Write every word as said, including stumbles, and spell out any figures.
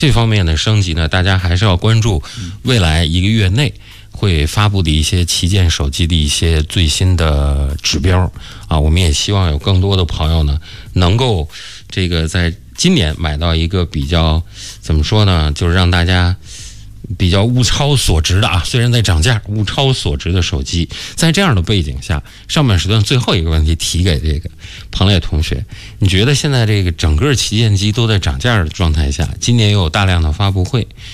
这方面的升级呢，大家还是要关注未来一个月内会发布的一些旗舰手机的一些最新的指标啊。我们也希望有更多的朋友呢，能够这个在今年买到一个比较怎么说呢，就是让大家比较物超所值的啊，虽然在涨价，物超所值的手机。在这样的背景下，上半时段最后一个问题提给这个彭磊同学，你觉得现在这个整个旗舰机都在涨价的状态下，今年又有大量的发布会，